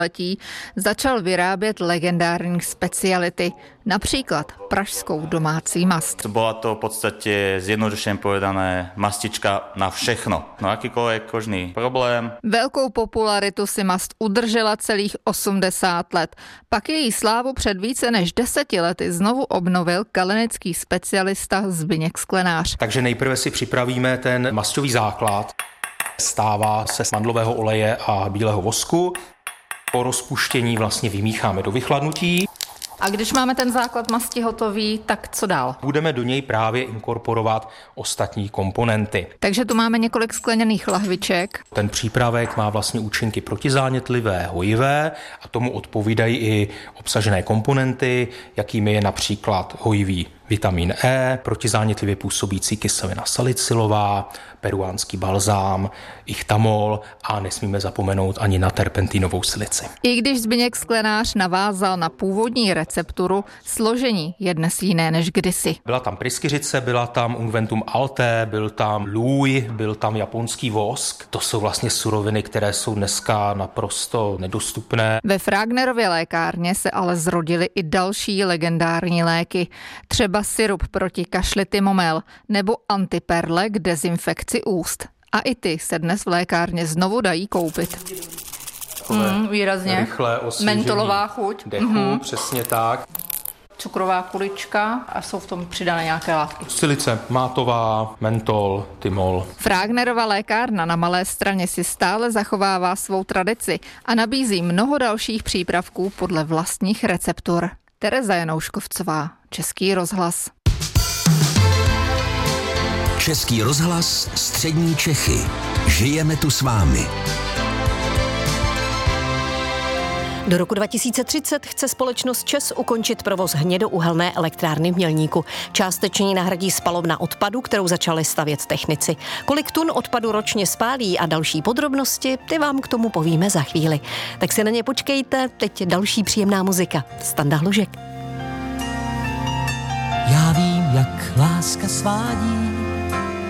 letí začal vyrábět legendární speciality, například pražskou domácí mast. Bola to v podstate zjednodušene povedané mastička na všechno. No akýkoľvek kožný problém. Velkou popularitu si mast udržela celých 80 let. Pak její slávu před více než 10 lety znovu obnovil kalenický specialista Zbyněk Sklenář. Takže nejprve si připravíme ten masťový základ. Stává se z mandlového oleje a bílého vosku. Po rozpuštění vlastně vymícháme do vychladnutí. A když máme ten základ masti hotový, tak co dál? Budeme do něj právě inkorporovat ostatní komponenty. Takže tu máme několik skleněných lahviček. Ten přípravek má vlastně účinky protizánětlivé, hojivé a tomu odpovídají i obsažené komponenty, jakými je například hojivý vitamin E, protizánětlivě působící kyselina salicylová, peruánský balzám, ichtamol a nesmíme zapomenout ani na terpentinovou silici. I když Zbyněk Sklenář navázal na původní recepturu, složení je dnes jiné než kdysi. Byla tam pryskyřice, byla tam ungventum alté, byl tam lůj, byl tam japonský vosk. To jsou vlastně suroviny, které jsou dneska naprosto nedostupné. Ve Fragnerově lékárně se ale zrodily i další legendární léky. Třeba sirup proti kašli Tymomel nebo antiperle k dezinfekci úst. A i ty se dnes v lékárně znovu dají koupit. Výrazně. Rychlé osvěžení mentolová chuť. Dechu, přesně tak. Cukrová kulička a jsou v tom přidané nějaké látky. Silice mátová, mentol, tymol. Fragnerova lékárna na Malé Straně si stále zachovává svou tradici a nabízí mnoho dalších přípravků podle vlastních receptur. Tereza Janouškovcová, Český rozhlas. Český rozhlas, střední Čechy. Žijeme tu s vámi. Do roku 2030 chce společnost ČEZ ukončit provoz hnědouhelné elektrárny v Mělníku. Částečně nahradí spalovna odpadu, kterou začali stavět technici. Kolik tun odpadu ročně spálí a další podrobnosti, ty vám k tomu povíme za chvíli. Tak si na ně počkejte, teď další příjemná muzika. Standa Hlužek. Já vím, jak láska svádí,